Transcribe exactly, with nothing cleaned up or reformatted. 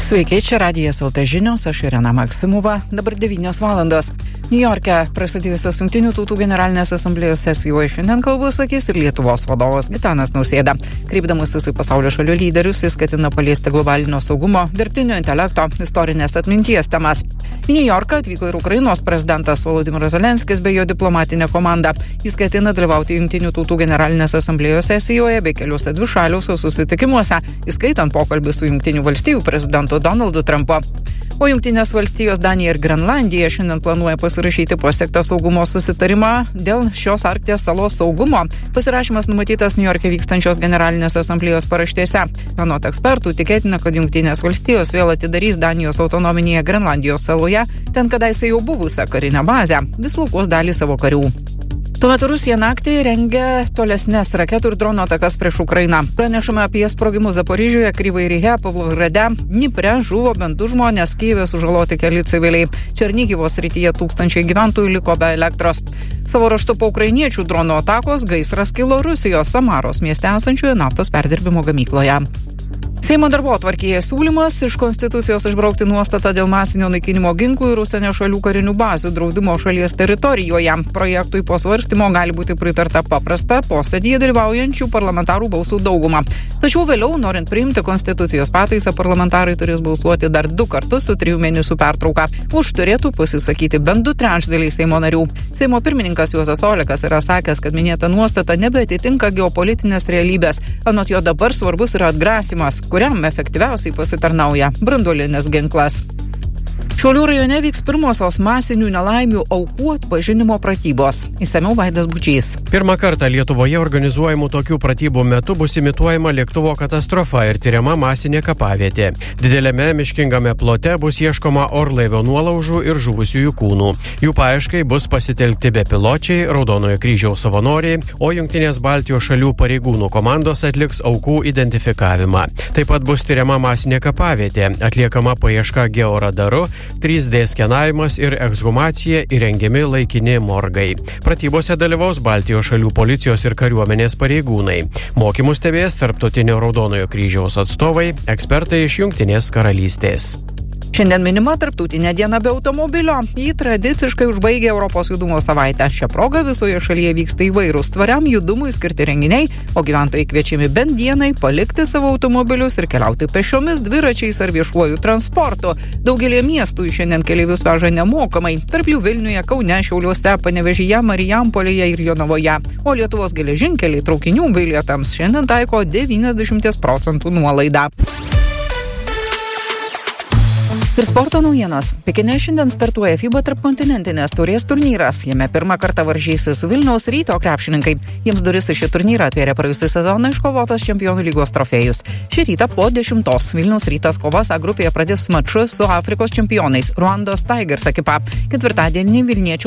Sveiki, čia Radijas L T žinios, aš Irena Maksimova, dabar devynios valandos. Niujorke prasidėjusios Jungtinių tautų generalinės asamblėjos sesijoje šiandien kalbą sakys ir Lietuvos vadovas Gitanas Nausėda. Kreipdamasis į pasaulio šalių lyderius, jis ketina paliesti globalinio saugumo, dirbtinio intelekto, istorinės atminties temas. Į Niujorką atvyko ir Ukrainos prezidentas Volodymyras Zelenskis bei jo diplomatinė komanda. Jis ketina dalyvauti Jungtinių tautų generalinės asamblėjos sesijoje bei keliuose dvišaliuose susitikimuose, įskaitant pokalbį su Jungtinių valstijų prezidentu Donaldu Trumpu. O Jungtinės valstijos, Danija ir Grenlandija šiandien planuoja pasirašyti pasiektą saugumo susitarimą dėl šios Arkties salos saugumo. Pasirašymas numatytas Niujorke vykstančios generalinės asamblėjos paraštėse. Anot ekspertų, tikėtina, kad Jungtinės valstijos vėl atidarys Danijos autonominėje Grenlandijos saloje, ten kadaise jau buvusią karinę bazę, dislokuos dalį savo karių. Tuo metu Rusija naktį rengia tolesnes raketų ir dronų atakas prieš Ukrainą. Pranešame apie sprogimus Zaporižiuje, Kryvai Rihe, Pavlohrade, Dnipre žuvo bent du žmonės, Kyjive sužaloti keli civiliai. Černihivo srityje tūkstančiai gyventojų liko be elektros. Savo ruožtu po ukrainiečių dronų atakos gaisras kilo Rusijos Samaros mieste esančioje naftos perdirbimo gamykloje. Seimo darbotvarkėje siūlymas iš Konstitucijos išbraukti nuostatą dėl masinio naikinimo ginklų ir užsienio šalių karinių bazių draudimo šalies teritorijoje. Projektui po svarstymo gali būti pritarta paprasta posėdyje dalyvaujančių parlamentarų balsų dauguma. Tačiau vėliau, norint priimti Konstitucijos pataisą, parlamentarai turės balsuoti dar du kartus su trijų mėnesių pertrauka. Už turėtų pasisakyti bent du trečdaliai Seimo narių. Seimo pirmininkas Juozas Olekas yra sakęs, kad minėta nuostata nebeatitinka geopolitinės realybės. Anot jo dabar svarbus yra atgrasimas, kuriam efektyviausiai pasitarnauja branduolinis ginklas. Šiaulių rajone vyks pirmosios masinių nelaimių aukų atpažinimo pratybos. Išsamiau Vaidas Bučys. Pirmą kartą Lietuvoje organizuojamų tokių pratybų metu bus imituojama lėktuvo katastrofa ir tyriama masinė kapavietė. Dideliame miškingame plote bus ieškoma orlaivio nuolaužų ir žuvusiųjų kūnų. Jų paieškai bus pasitelkti bepiločiai, Raudonojo kryžiaus savanoriai, o Jungtinės Baltijos šalių pareigūnų komandos atliks aukų identifikavimą. Taip pat bus tyriama masinė kapavietė, atliekama paieška georadaru, trys D skenavimas ir ekshumacija, įrengiami laikini morgai. Pratybose dalyvaus Baltijos šalių policijos ir kariuomenės pareigūnai. Mokymus stebės Tarptautinio Raudonojo kryžiaus atstovai, ekspertai iš Jungtinės karalystės. Šiandien minima Tarptautinė diena be automobilio. Jį tradiciškai užbaigia Europos judumo savaitę. Šią progą visoje šalyje vyksta įvairūs tvariam judumui skirti renginiai, o gyventojai kviečiami bent dienai palikti savo automobilius ir keliauti pešiomis, dviračiais ar viešuoju transportu. Daugelį miestų šiandien keleivius veža nemokamai. Tarp jų Vilniuje, Kaune, Šiauliuose, Panevėžyje, Marijampolėje ir Jonavoje. O Lietuvos geležinkeliai traukinių bilietams šiandien taiko devyniasdešimt procentų nuolaidą. Ir sporto naujienos. Pekine šiandien startuoja FIBA tarpkontinentinės taurės turnyras. Jame pirmą kartą varžysis Vilniaus Ryto krepšininkai. Jiems duris į šį turnyrą atvėrė praėjusį sezoną iškovotas Čempionų lygos trofėjus. Šį rytą po dešimtos Vilniaus Rytas kovas A grupėje pradės mačus su Afrikos čempionais Ruandos Tigers ekipa. Ketvirtadienį vilniečių